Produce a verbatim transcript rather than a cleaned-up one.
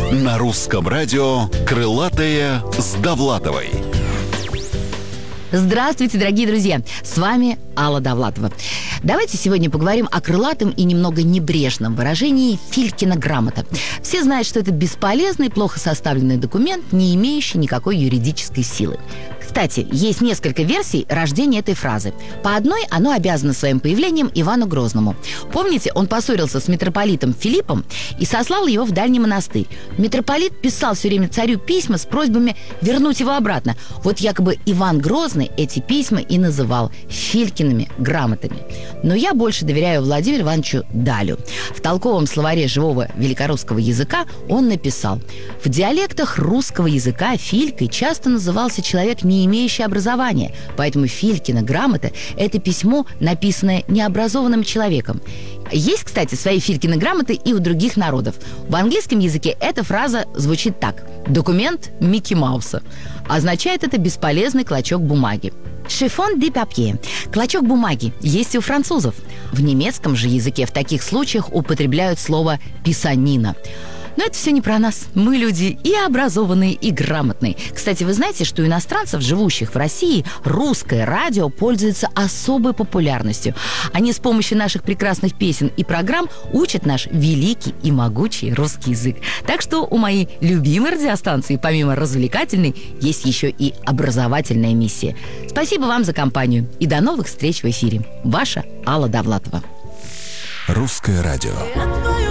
На русском радио «Крылатые с Довлатовой». Здравствуйте, дорогие друзья! С вами Алла Довлатова. Давайте сегодня поговорим о крылатом и немного небрежном выражении «Филькина грамота». Все знают, что это бесполезный, плохо составленный документ, не имеющий никакой юридической силы. Кстати, есть несколько версий рождения этой фразы. По одной оно обязано своим появлением Ивану Грозному. Помните, он поссорился с митрополитом Филиппом и сослал его в дальний монастырь. Митрополит писал все время царю письма с просьбами вернуть его обратно. Вот якобы Иван Грозный эти письма и называл Филькиными грамотами. Но я больше доверяю Владимиру Ивановичу Далю. В толковом словаре живого великорусского языка он написал: в диалектах русского языка Филькой часто назывался человек, не имеющий образования, поэтому Филькина грамота – это письмо, написанное необразованным человеком. Есть, кстати, свои Филькины грамоты и у других народов. В английском языке эта фраза звучит так: документ Микки Мауса. Означает это бесполезный клочок бумаги. Chiffon de papier – клочок бумаги, есть и у французов. В немецком же языке в таких случаях употребляют слово «писанина». Но это все не про нас. Мы люди и образованные, и грамотные. Кстати, вы знаете, что у иностранцев, живущих в России, русское радио пользуется особой популярностью. Они с помощью наших прекрасных песен и программ учат наш великий и могучий русский язык. Так что у моей любимой радиостанции, помимо развлекательной, есть еще и образовательная миссия. Спасибо вам за компанию. И до новых встреч в эфире. Ваша Алла Довлатова. Русское радио.